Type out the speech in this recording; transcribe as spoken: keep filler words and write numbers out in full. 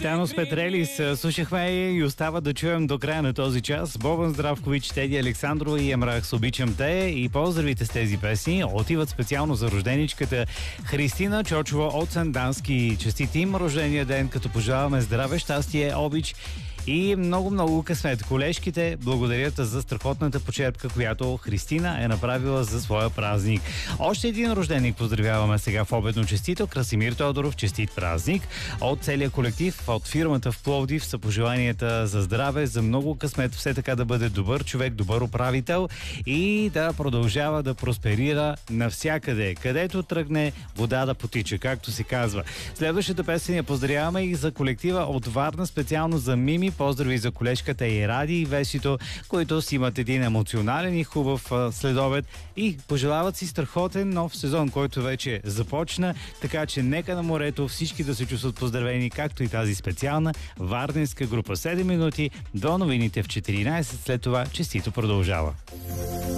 Танос Петрелис слушахме и остава да чуем до края на този час. Бобан Здравкович, Теди Александрова и Емрах с Обичам те, и поздравите с тези песни отиват специално за рожденичката Христина Чочова от Сандански. Честит им рождения ден, като пожелаваме здраве, щастие, обич и много-много късмет. Колежките благодарят за страхотната почерпка, която Христина е направила за своя празник. Още един рожденик поздравяваме сега в обедно честито. Красимир Тодоров, честит празник. От целия колектив, от фирмата в Пловдив са пожеланията за здраве, за много късмет, все така да бъде добър човек, добър управител и да продължава да просперира навсякъде. Където тръгне, вода да потича, както се казва. Следващата песен я поздравяваме и за колектива от Варна, специално за Мими. Поздрави за колежката и Ради и Весито, които си имат един емоционален и хубав следобед и пожелават си страхотен нов сезон, който вече започна, така че нека на морето всички да се чувстват поздравени, както и тази специална варненска група. седем минути до новините в четиринайсет, след това честито продължава.